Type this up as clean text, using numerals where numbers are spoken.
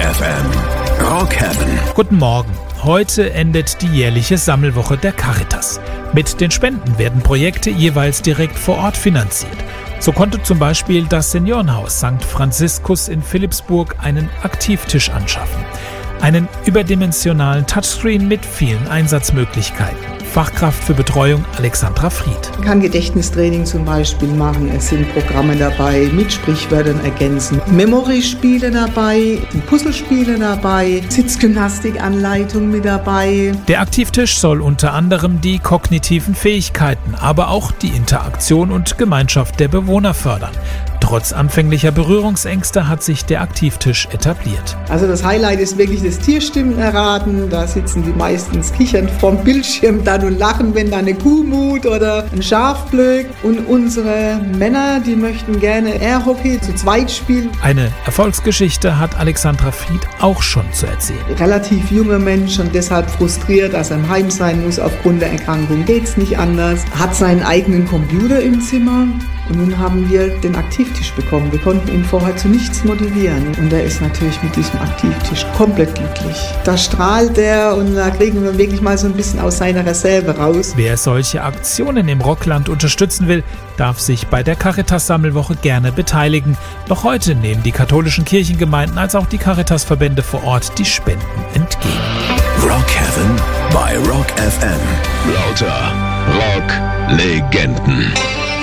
FM. Rock Heaven. Guten Morgen. Heute endet die jährliche Sammelwoche der Caritas. Mit den Spenden werden Projekte jeweils direkt vor Ort finanziert. So konnte zum Beispiel das Seniorenhaus St. Franziskus in Philippsburg einen Aktivtisch anschaffen. Einen überdimensionalen Touchscreen mit vielen Einsatzmöglichkeiten. Fachkraft für Betreuung Alexandra Fried. Man kann Gedächtnistraining zum Beispiel machen. Es sind Programme dabei, mit Sprichwörtern ergänzen. Memory-Spiele dabei, Puzzlespiele dabei, Sitzgymnastikanleitung mit dabei. Der Aktivtisch soll unter anderem die kognitiven Fähigkeiten, aber auch die Interaktion und Gemeinschaft der Bewohner fördern. Trotz anfänglicher Berührungsängste hat sich der Aktivtisch etabliert. Also das Highlight ist wirklich das Tierstimmen erraten. Da sitzen die meistens kichernd vorm Bildschirm dann und lachen, wenn da eine Kuh mut oder ein Schaf blökt. Und unsere Männer, die möchten gerne Airhockey zu zweit spielen. Eine Erfolgsgeschichte hat Alexandra Fried auch schon zu erzählen. Relativ junger Mensch und deshalb frustriert, dass er im Heim sein muss. Aufgrund der Erkrankung geht's nicht anders. Hat seinen eigenen Computer im Zimmer. Und nun haben wir den Aktivtisch bekommen. Wir konnten ihn vorher zu nichts motivieren. Und er ist natürlich mit diesem Aktivtisch komplett glücklich. Da strahlt er und da kriegen wir wirklich mal so ein bisschen aus seiner Reserve raus. Wer solche Aktionen im Rockland unterstützen will, darf sich bei der Caritas-Sammelwoche gerne beteiligen. Noch heute nehmen die katholischen Kirchengemeinden als auch die Caritas-Verbände vor Ort die Spenden entgegen. Rock Heaven bei Rock FM. Lauter Rock-Legenden.